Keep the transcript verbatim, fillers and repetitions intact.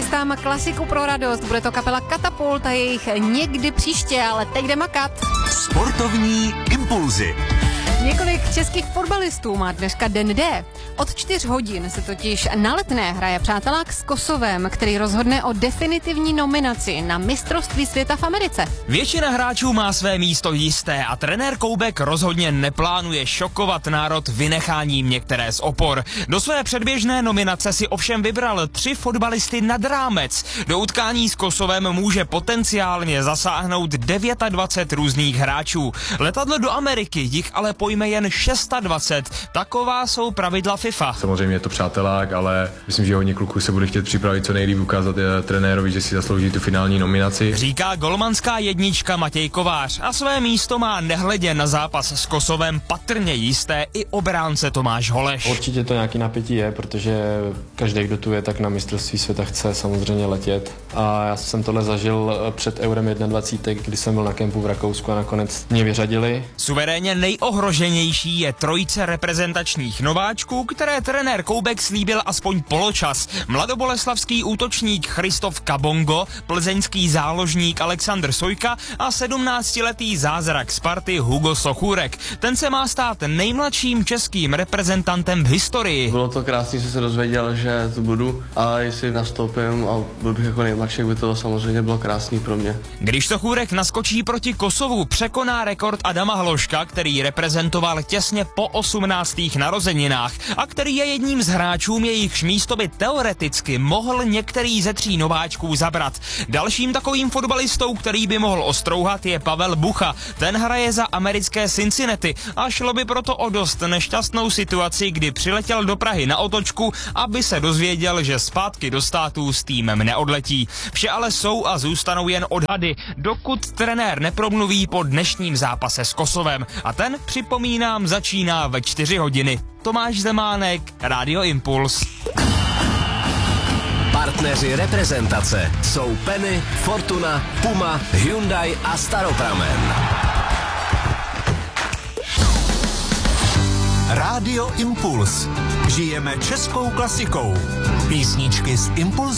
chystám klasiku pro radost. Bude to kapela Katapult a jejich Někdy příště, ale teď jde makat. Sportovní impulzy. Několik českých fotbalistů má dneska den D. Od čtyř hodin se totiž na Letné hraje přátelák s Kosovem, který rozhodne o definitivní nominaci na mistrovství světa v Americe. Většina hráčů má své místo jisté a trenér Koubek rozhodně neplánuje šokovat národ vynecháním některé z opor. Do své předběžné nominace si ovšem vybral tři fotbalisty nad rámec. Do utkání s Kosovem může potenciálně zasáhnout dvacet devět různých hráčů. Letadlo do Ameriky jich ale pojme jen dvacet šest. Taková jsou pravidla FIFA. Samozřejmě je to přátelák, ale myslím, že hodně kluků se bude chtět připravit co nejlíp, ukázat trenérovi, že si zaslouží tu finální nominaci. Říká golmanská jednička Matěj Kovář a své místo má nehledě na zápas s Kosovem patrně jisté i obránce Tomáš Holeš. Určitě to nějaký napětí je, protože každý, kdo tu je, tak na mistrovství světa chce samozřejmě letět. A já jsem tohle zažil před Eurem dvacet jedna, kdy jsem byl na kempu v Rakousku a nakonec mě vyřadili. Suverénně nejohroženější je trojice reprezentačních nováčků, které trenér Koubek slíbil aspoň poločas. Mladoboleslavský útočník Christoph Kabongo, plzeňský záložník Alexander Sojka a sedmnáctiletý zázrak Sparty Hugo Sochůrek. Ten se má stát nejmladším českým reprezentantem v historii. Bylo to krásný, že se dozvěděl, že tu budu a jestli nastoupím a byl bych jako nejmladší, by to samozřejmě bylo krásný pro mě. Když Sochůrek naskočí proti Kosovu, překoná rekord Adama Hloška, který reprezentoval těsně po osmnáctých narozeninách a který je jedním z hráčů, jejichž místo by teoreticky mohl některý ze tří nováčků zabrat. Dalším takovým fotbalistou, který by mohl ostrouhat, je Pavel Bucha. Ten hraje za americké Cincinnati a šlo by proto o dost nešťastnou situaci, kdy přiletěl do Prahy na otočku, aby se dozvěděl, že zpátky do států s týmem neodletí. Vše ale jsou a zůstanou jen odhady, dokud trenér nepromluví po dnešním zápase s Kosovem. A ten, připomínám, začíná ve čtyři hodiny. Tomáš Zemánek, Rádio Impuls. Partneři reprezentace jsou Penny, Fortuna, Puma, Hyundai a Staropramen. Rádio Impuls. Žijeme českou klasikou. Písničky z Impuls.